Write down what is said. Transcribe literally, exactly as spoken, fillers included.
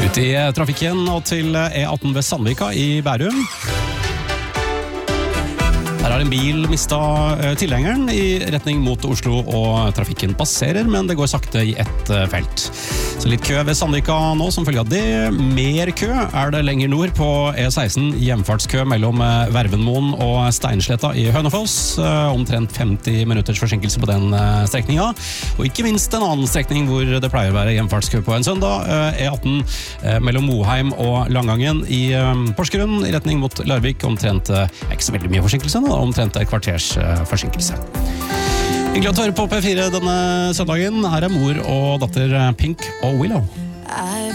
Ut i trafikken og til E atten ved Sandvika i Bærum. Her har en bil mistet tilhengeren i retning mot Oslo, og trafikken passerer, men det går sakte i ett felt. Så litt kø ved Sandvika nå som følge av det. Mer kø er det lenger nord på E seksten, hjemfartskø mellom Vervenmoen og Steinsletta i Hønefoss. Omtrent femti minutters forsinkelse på den strekningen. Og ikke minst en annen strekning hvor det pleier å være hjemfartskø på en søndag. E atten mellom Moheim og Langangen i Porsgrunn i retning mot Larvik. Omtrent, ikke så veldig mye forsinkelse nå, omtrent et kvarters forsinkelse. Hyggelig å høre på P fire denne søndagen. Her er mor og datter Pink og Willow. I